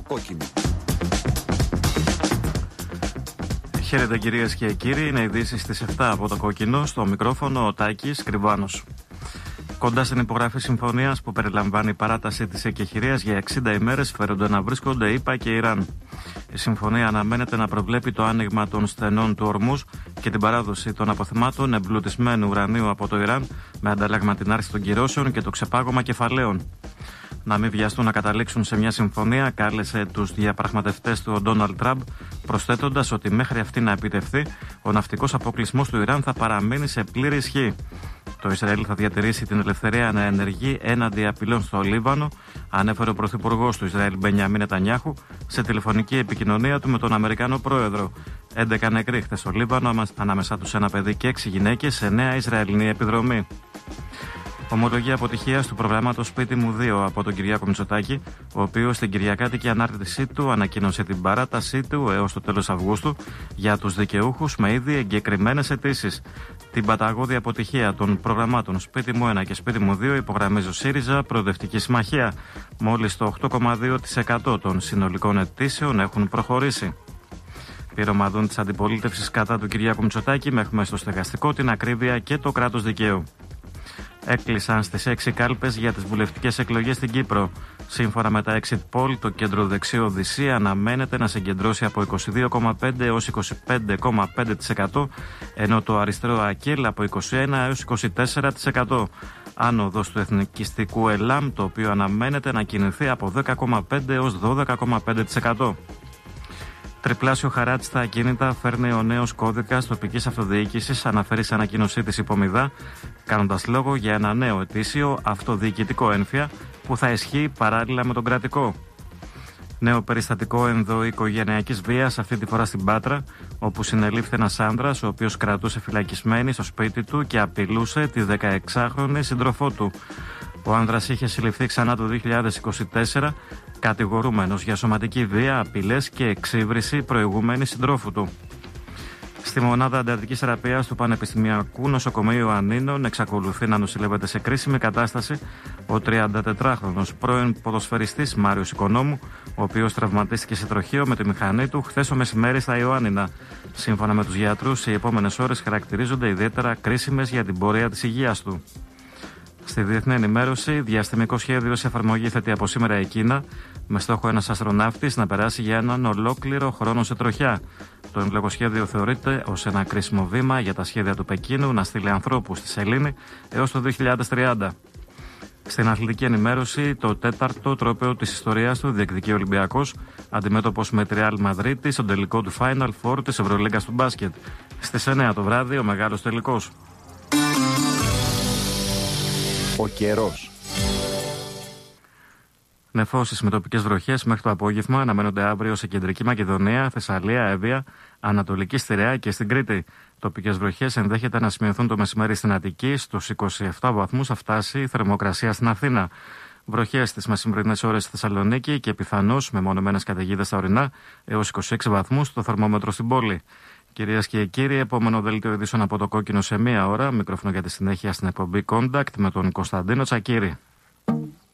κόκκινο. Χαίρετε κυρίες και κύριοι, είναι ειδήσεις στις 7 από το κόκκινο, στο μικρόφωνο ο Τάκης Κρυβάνος. Κοντά στην υπογραφή συμφωνίας που περιλαμβάνει παράταση της εκεχηρίας για 60 ημέρες φέρονται να βρίσκονται ΗΠΑ και Ιράν. Η συμφωνία αναμένεται να προβλέπει το άνοιγμα των στενών του Ορμούζ και την παράδοση των αποθυμάτων εμπλουτισμένου ουρανίου από το Ιράν με αντάλλαγμα την άρση των κυρώσεων και το ξεπάγωμα κεφαλαίων. Να μην βιαστούν να καταλήξουν σε μια συμφωνία, κάλεσε τους διαπραγματευτές του ο Ντόναλντ Τραμπ, προσθέτοντας ότι μέχρι αυτή να επιτευχθεί, ο ναυτικός αποκλεισμός του Ιράν θα παραμείνει σε πλήρη ισχύ. Το Ισραήλ θα διατηρήσει την ελευθερία να ενεργεί έναντι απειλών στο Λίβανο, ανέφερε ο Πρωθυπουργός του Ισραήλ Μπενιαμίν Νετανιάχου σε τηλεφωνική επικοινωνία του με τον Αμερικανό Πρόεδρο. 11 νεκροί χθες στο Λίβανο, ανάμεσά τους ένα παιδί και 6 γυναίκες σε νέα Ισραηλινή επιδρομή. Ομολογία αποτυχίας του προγράμματος Σπίτι μου 2 από τον Κυριάκο Μητσοτάκη, ο οποίος στην κυριακάτικη ανάρτησή του ανακοίνωσε την παράτασή του έως το τέλος Αυγούστου για τους δικαιούχους με ήδη εγκεκριμένες αιτήσεις. Την παταγώδη αποτυχία των προγραμμάτων Σπίτι μου 1 και Σπίτι μου 2 υπογραμμίζει ο ΣΥΡΙΖΑ Προοδευτική Συμμαχία. Μόλις το 8,2% των συνολικών αιτήσεων έχουν προχωρήσει. Πυρομαδών της αντιπολίτευσης κατά του Κυριάκου Μητσοτάκη με έχουμε στο στεγαστικό την ακρίβεια και το κράτος δικαίου. Έκλεισαν στις 6 κάλπες για τις βουλευτικές εκλογές στην Κύπρο. Σύμφωνα με τα exit poll, το κεντροδεξιό Οδυσσία αναμένεται να συγκεντρώσει από 22,5% έως 25,5%, ενώ το αριστερό ΑΚΕΛ από 21% έως 24%. Άνοδος του εθνικιστικού ΕΛΑΜ, το οποίο αναμένεται να κινηθεί από 10,5% έως 12,5%. Τριπλάσιο χαράτσι στα ακίνητα φέρνει ο νέος κώδικας τοπικής αυτοδιοίκησης, αναφέρει σε ανακοίνωσή της υπομιδά, κάνοντας λόγο για ένα νέο ετήσιο αυτοδιοικητικό έμφυα που θα ισχύει παράλληλα με τον κρατικό. Νέο περιστατικό ενδοοικογενειακής βίας, αυτή τη φορά στην Πάτρα, όπου συνελήφθη ένας άνδρας ο οποίος κρατούσε φυλακισμένη στο σπίτι του και απειλούσε τη 16χρονη σύντροφό του. Ο άνδρας είχε συλληφθεί ξανά το 2024, κατηγορούμενος για σωματική βία, απειλές και εξύβριση προηγούμενης συντρόφου του. Στη μονάδα εντατικής θεραπείας του Πανεπιστημιακού Νοσοκομείου Ανίνων εξακολουθεί να νοσηλεύεται σε κρίσιμη κατάσταση ο 34χρονος πρώην ποδοσφαιριστής Μάριος Οικονόμου, ο οποίος τραυματίστηκε σε τροχείο με τη μηχανή του χθες το μεσημέρι στα Ιωάννινα. Σύμφωνα με τους γιατρούς, οι επόμενες ώρες χαρακτηρίζονται ιδιαίτερα κρίσιμες για την πορεία της υγείας του. Στη διεθνή ενημέρωση, διαστημικό σχέδιο σε εφαρμογή θέτει από σήμερα η Κίνα, με στόχο ένας αστροναύτης να περάσει για έναν ολόκληρο χρόνο σε τροχιά. Το έμβλογο σχέδιο θεωρείται ως ένα κρίσιμο βήμα για τα σχέδια του Πεκίνου να στείλει ανθρώπους στη σελήνη έως το 2030. Στην αθλητική ενημέρωση, το τέταρτο τρόπαιο της ιστορίας του διεκδικεί ο Ολυμπιακός, αντιμέτωπος με τη Ρεάλ Μαδρίτη στον τελικό του Final Four της Ευρωλίγκας του μπάσκετ. Στις 9 το βράδυ, ο μεγάλος τελικός. Ο καιρός. Νεφώσεις με τοπικές βροχές μέχρι το απόγευμα αναμένονται αύριο σε κεντρική Μακεδονία, Θεσσαλία, Εύβοια, Ανατολική Στιρέα και στην Κρήτη. Τοπικές βροχές ενδέχεται να σημειωθούν το μεσημέρι στην Αττική, στους 27 βαθμούς θα φτάσει η θερμοκρασία στην Αθήνα. Βροχές στις μεσημβρινές ώρες στη Θεσσαλονίκη και πιθανώς με μονομένες καταιγίδες στα ορεινά έως 26 βαθμούς το θερμόμετρο στην πόλη. Κυρίες και κύριοι, επόμενο δελτίο ειδήσεων από το κόκκινο σε μία ώρα. Μικρόφωνο για τη συνέχεια στην εκπομπή Contact με τον Κωνσταντίνο Τσακίρη.